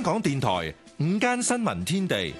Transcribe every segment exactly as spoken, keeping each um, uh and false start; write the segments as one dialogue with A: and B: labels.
A: 香港電台午間新聞天地，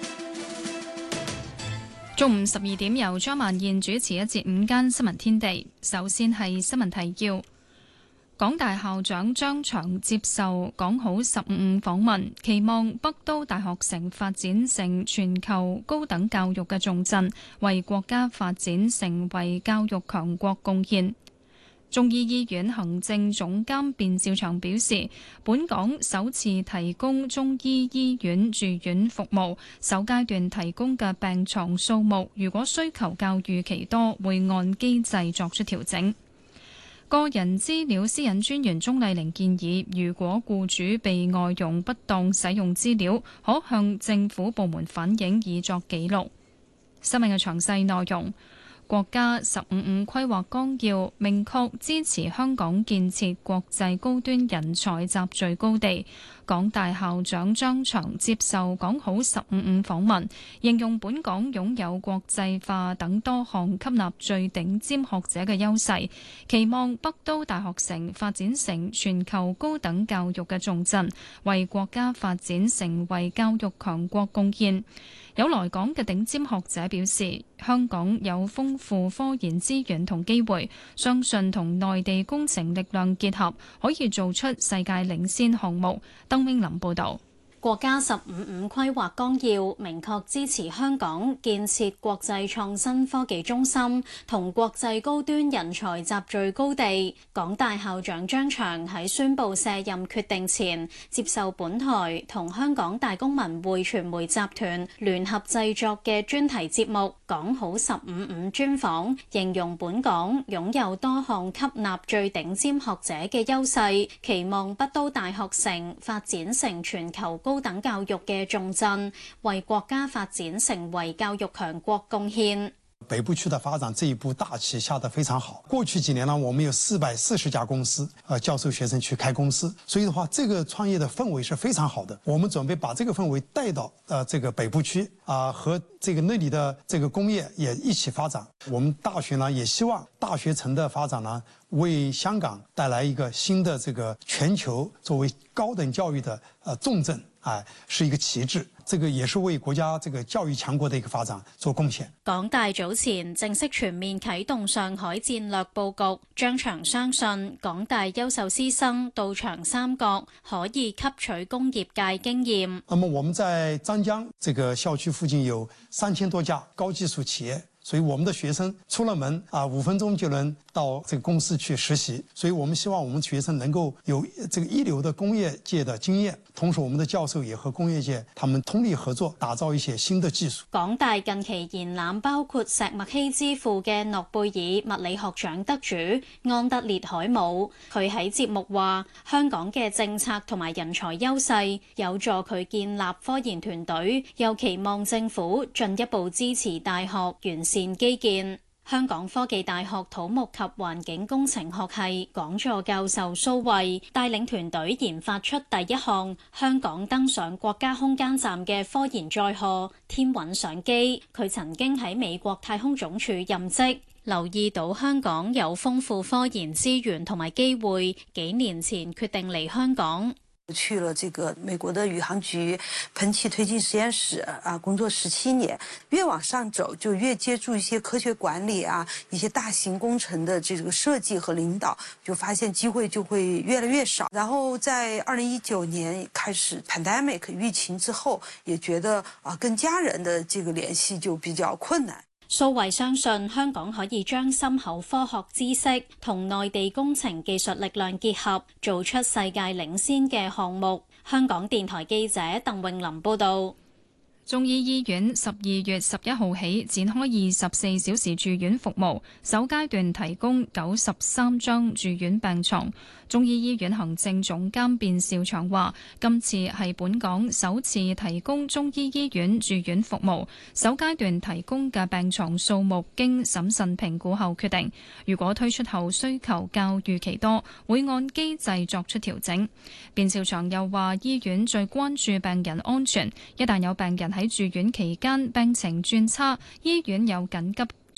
B: 中午十二點由張曼燕主持一節午間新聞天地。首先係新聞提要：港大校長張翔接受講好十五五訪問，期望北都大學城發展成全球高等教育嘅重鎮，為國家發展成為教育強國貢獻。中醫醫院行政總監卞兆祥表示，本港首次提供中醫醫院住院服務，首階段提供嘅病床數目，如果需求較預期多，會按機制作出調整。個人資料私隱專員鍾麗玲建議，如果僱主被外傭不當使用資料，可向政府部門反映以作記錄。新聞嘅詳細內容。國家十五五規劃綱要明確支持香港建設國際高端人才集聚高地。港大校長張翔接受講好十五五訪問，形容本港擁有國際化等多項吸納最頂尖學者嘅優勢，期望北都大學城發展成全球高等教育嘅重鎮，為國家發展成為教育強國貢獻。有來港嘅頂尖學者表示，香港有豐富科研資源同機會，相信同內地工程力量結合，可以做出世界領先項目。鄧永林報導。
C: 國家十五五規劃綱要明確支持香港建設國際創新科技中心同國際高端人才集聚高地。港大校長張翔喺宣布卸任決定前，接受本台同香港大公文匯傳媒集團聯合製作嘅專題節目《講好十五五》專訪，形容本港擁有多項吸納最頂尖學者嘅優勢，期望北都大學城發展成全球高等教育嘅重鎮，為國家發展成為教育強國貢獻。
D: 北部區的發展這一步大棋下得非常好。過去幾年呢，我們有四百四十家公司，呃，教授學生去開公司，所以的話，這個創業的氛圍是非常好的。我們準備把這個氛圍帶到呃這個北部區啊、呃，和這個那裡的這個工業也一起發展。我們大學呢，也希望大學城的發展呢，為香港帶來一個新的這個全球作為高等教育的呃重鎮。哎，是一個旗幟，這個也是為國家這個教育強國的一個發展做貢獻。
C: 港大早前正式全面啟動上海戰略佈局，張翔相信港大優秀師生到長三角可以吸取工業界經驗。
D: 那麼我們在張江這個校區附近有三千多家高技術企業。所以我們的學生出了門啊，五分鐘就能到這個公司去實習。所以我們希望我們學生能夠有這個一流的工業界的經驗，同時我們的教授也和工業界他們通力合作，打造一些新的技術。
C: 港大近期延攬包括石墨烯之父嘅諾貝爾物理學獎得主安德烈海姆，佢喺節目話：香港嘅政策同埋人才優勢有助佢建立科研團隊，又期望政府進一步支持大學完善基建。香港科技大學土木及環境工程學系講座教授蘇慧帶領團隊研發出第一項香港登上國家空間站嘅科研載荷天韻相機。佢曾經喺美國太空總署任職，留意到香港有豐富科研資源同埋機會，幾年前決定嚟香港。
E: 去了這個美國的宇航局噴氣推進實驗室啊，工作十七年。越往上走，就越接觸一些科學管理啊，一些大型工程的這個設計和領導，就發現機會就會越來越少。然後在二零一九年開始 pandemic 疫情之後，也覺得啊，跟家人的這個聯繫就比較困難。
C: 蘇慧相信香港可以將深厚科學知識同內地工程技術力量結合，做出世界領先嘅項目。香港電台記者鄧詠琳報導。
B: 中醫醫院十二月十一號起展開二十四小時住院服務，首階段提供九十三張住院病床。中醫醫院行政總監卞兆祥話：今次係本港首次提供中醫醫院住院服務，首階段提供嘅病床數目經審慎評估後決定。如果推出後需求較預期多，會按機制作出調整。卞兆祥又話：醫院最關注病人安全，一旦有病人喺住院期間病情轉差，醫院有緊急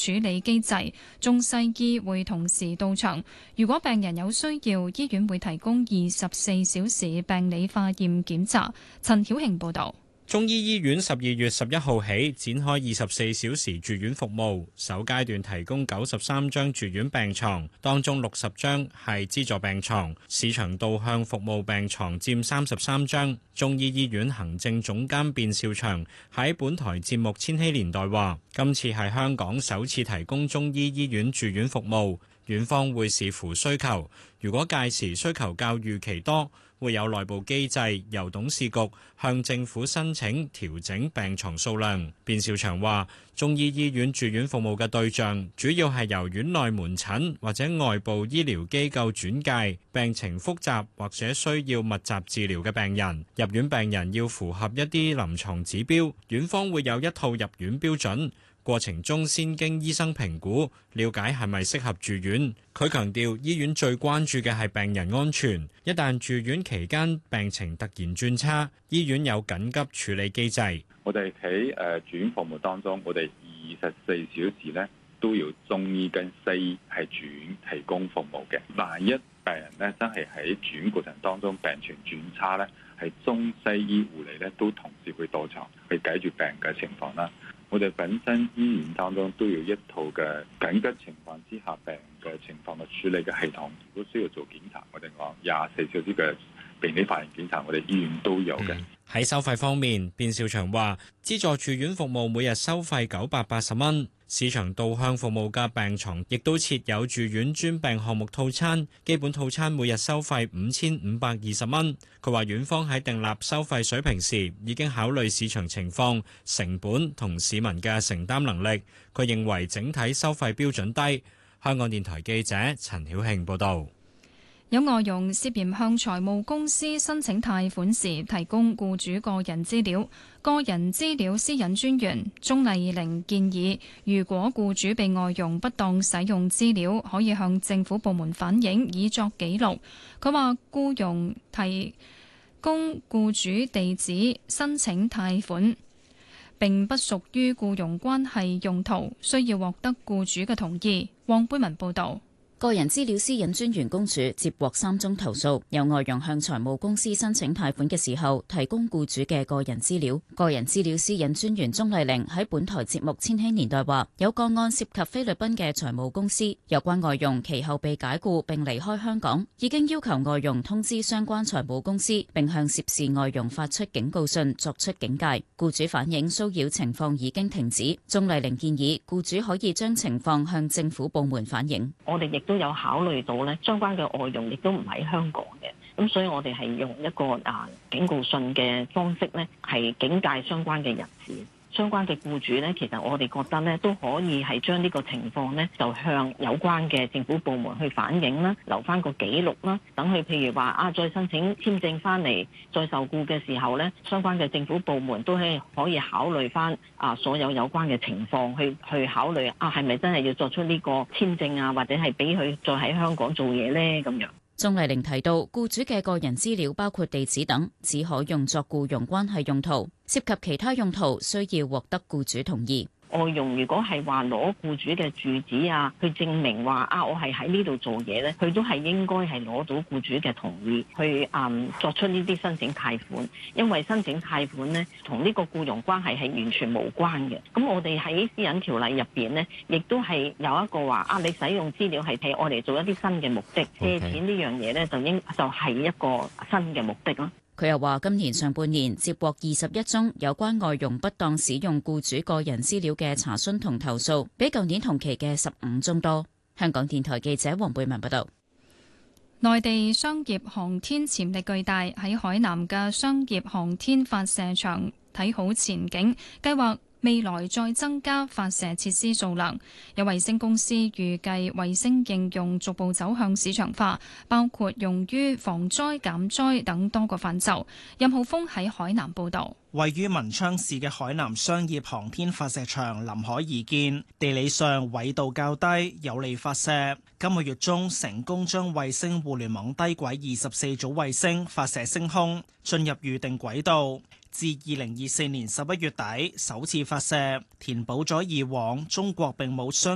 B: 處理機制，中西醫會同時到場。如果病人有需要，醫院會提供二十四小時病理化驗檢查。陳曉慶報導。
F: 中醫醫院十二月十一號起展開二十四小時住院服務，首階段提供九十三張住院病床，當中六十張係資助病床，市場導向服務病床佔三十三張。中醫醫院行政總監卞兆祥喺本台節目《千禧年代》話：今次係香港首次提供中醫醫院住院服務，院方會視乎需求，如果屆時需求較預期多，會有內部機制由董事局向政府申請調整病床數量。卞兆祥話：中醫醫院住院服務嘅對象主要係由院內門診或者外部醫療機構轉介病情複雜或者需要密集治療嘅病人。入院病人要符合一啲臨床指標，院方會有一套入院標準。過程中先經醫生評估，了解係咪適合住院。佢強調，醫院最關注嘅係病人安全，一旦住院期間病情突然轉差，醫院有緊急處理機制。
G: 我哋喺誒住院服務當中，我哋二十四小時咧都要中醫跟西醫係住院提供服務嘅。萬一病人咧真係喺住院過程當中病情轉差咧，係中西醫護理咧都同時會到場去解決病嘅情況啦。我哋本身醫院當中都有一套嘅緊急情況之下病嘅情況嘅處理嘅系統，如果需要做檢查，我哋講廿四小時嘅病理化驗檢查，我哋醫院都有嘅。
F: 喺、嗯、收費方面，卞兆祥話，資助住院服務每日收費九百八十蚊。市場導向服務嘅病床亦都設有住院專病項目套餐，基本套餐每日收費五千五百二十蚊。佢話院方喺訂立收費水平時已經考慮市場情況、成本同市民嘅承擔能力。佢認為整體收費標準低。香港電台記者陳曉慶報導。
B: 有外傭涉嫌向財務公司申請貸款時提供僱主個人資料，個人資料私隱專員鍾麗玲建議，如果僱主被外傭不當使用資料，可以向政府部門反映，以作記錄。佢話僱傭提供僱主地址申請貸款並不屬於僱傭關係用途，需要獲得僱主嘅同意。黃貝文報導。
H: 個人資料私隱專員公署接獲三宗投訴，有外傭向財務公司申請貸款嘅時候提供僱主嘅個人資料。個人資料私隱專員鍾麗玲喺本台節目《千禧年代》話，有個案涉及菲律賓嘅財務公司，有關外傭其後被解僱並離開香港，已經要求外傭通知相關財務公司，並向涉事外傭發出警告信，作出警戒。僱主反映騷擾情況已經停止。鍾麗玲建議僱主可以將情況向政府部門反映。
I: 我哋亦都有考慮到咧，相關嘅外傭亦都唔喺香港嘅，咁所以我哋係用一個啊警告信嘅方式咧，係警戒相關嘅人士。相關嘅僱主咧，其實我哋覺得咧都可以係將呢個情況咧，就向有關嘅政府部門去反映啦，留翻個記錄啦，等佢譬如話啊，再申請簽證翻嚟再受僱嘅時候咧，相關嘅政府部門都係可以考慮翻啊所有有關嘅情況，去去考慮啊係咪真係要作出呢個簽證啊，或者係俾佢再喺香港做嘢咧咁樣。
H: 鍾麗玲提到，僱主嘅個人資料包括地址等，只可用作僱傭關係用途，涉及其他用途需要獲得僱主同意。
I: 外傭如果係話攞僱主嘅住址啊，去證明話啊，我係喺呢度做嘢咧，佢都係應該係攞到僱主嘅同意去嗯作出呢啲申請貸款，因為申請貸款咧同呢個僱傭關係係完全無關嘅。咁我哋喺私隱條例入邊咧，亦都係有一個話啊，你使用資料係替我哋做一啲新嘅目的，借錢呢樣嘢咧就應就係一個新嘅目的咯。
H: 佢又話：今年上半年接獲二十一宗有關外傭不當使用僱主個人資料嘅查詢同投訴，比舊年同期嘅十五宗多。香港電台記者黃貝文報道。
B: 內地商業航天潛力巨大，喺海南嘅商業航天發射場睇好前景，計劃未來再增加發射設施數量。有衛星公司預計衛星應用逐步走向市場化，包括用於防災減災等多個範疇。任浩峰喺海南報導。
J: 位於文昌市嘅海南商業航天發射場臨海而建，地理上緯度較低，有利發射。今個月中成功將衛星互聯網低軌二十四組衛星發射升空，進入預定軌道。至二零二四年十一月底首次發射，填補咗以往中國並冇相